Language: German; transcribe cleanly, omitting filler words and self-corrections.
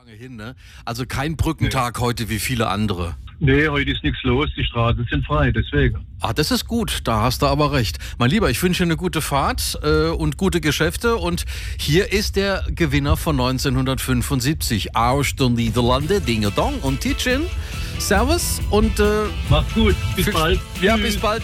Hin, ne? Also kein Brückentag heute wie viele andere. Nee, heute ist nichts los, die Straßen sind frei, deswegen. Ah, das ist gut, da hast du aber recht. Mein Lieber, ich wünsche dir eine gute Fahrt und gute Geschäfte. Und hier ist der Gewinner von 1975 aus den Niederlande, Dinge Dong und Tietjen. Servus und Macht's gut, bis bald. Ja, bis bald.